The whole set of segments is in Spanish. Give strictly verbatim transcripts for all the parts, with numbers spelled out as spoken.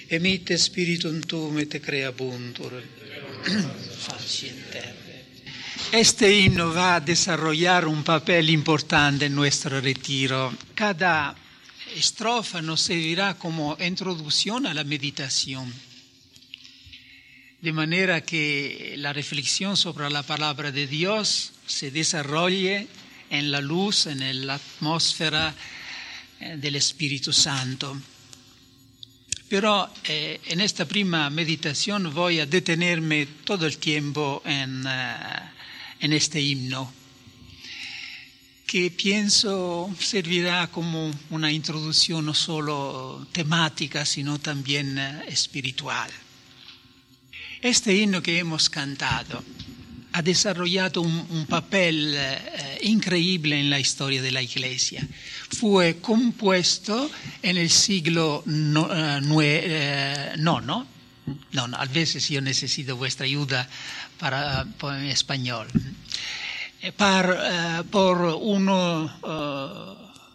emite spiritum tuum et creabuntur. Este himno va a desarrollar un papel importante en nuestro retiro. Cada estrofa nos servirá como introducción a la meditación, de manera que la reflexión sobre la palabra de Dios se desarrolle en la luz, en la atmósfera del Espíritu Santo. Pero eh, en esta prima meditación voy a detenerme todo el tiempo en, uh, en este himno, que pienso servirá como una introducción no solo temática, sino también uh, espiritual. Este himno que hemos cantado ha desarrollado un, un papel eh, increíble en la historia de la Iglesia. Fue compuesto en el siglo no, uh, nue, eh, nono. No, no, a veces yo necesito vuestra ayuda para, para en español. Par, uh, por un uh,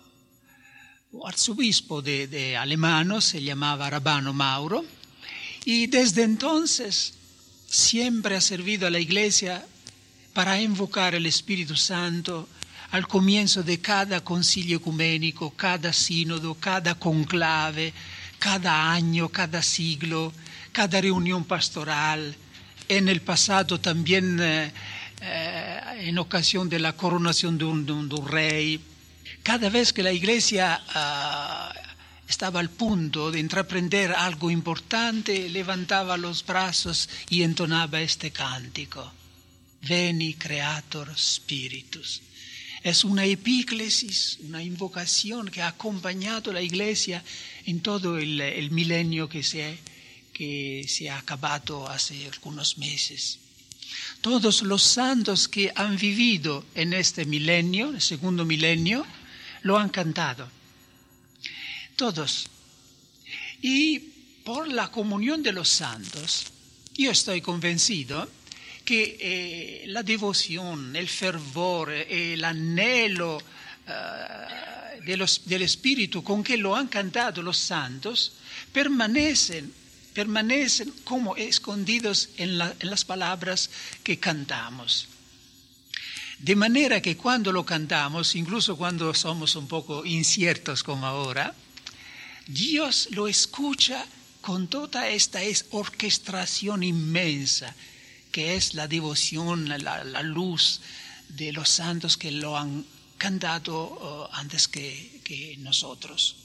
arzobispo de, de alemano, se llamaba Rabano Mauro, y desde entonces siempre ha servido a la Iglesia para invocar el Espíritu Santo al comienzo de cada concilio ecuménico, cada sínodo, cada conclave, cada año, cada siglo, cada reunión pastoral. En el pasado también eh, eh, en ocasión de la coronación de un, de un, de un rey. Cada vez que la Iglesia uh, estaba al punto de entreprender algo importante, levantaba los brazos y entonaba este cántico. Veni Creator Spiritus. Es una epíclesis, una invocación que ha acompañado a la Iglesia en todo el, el milenio que se, que se ha acabado hace algunos meses. Todos los santos que han vivido en este milenio, el segundo milenio, lo han cantado. Todos. Y por la comunión de los santos, yo estoy convencido que eh, la devoción, el fervor, el anhelo uh, de los, del Espíritu con que lo han cantado los santos permanecen, permanecen como escondidos en, la, en las palabras que cantamos. De manera que cuando lo cantamos, incluso cuando somos un poco inciertos como ahora, Dios lo escucha con toda esta orquestación inmensa que es la devoción, la, la luz de los santos que lo han cantado uh, antes que, que nosotros.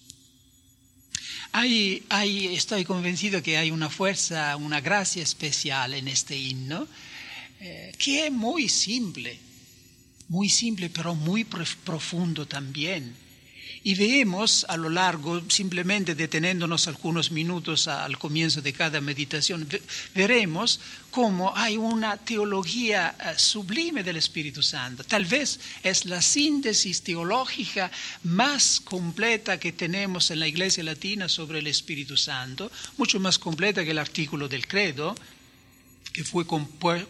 Hay, hay, estoy convencido que hay una fuerza, una gracia especial en este himno, eh, que es muy simple, muy simple pero muy profundo también. Y vemos a lo largo, simplemente deteniéndonos algunos minutos al comienzo de cada meditación, veremos cómo hay una teología sublime del Espíritu Santo. Tal vez es la síntesis teológica más completa que tenemos en la Iglesia Latina sobre el Espíritu Santo, mucho más completa que el artículo del credo, que fue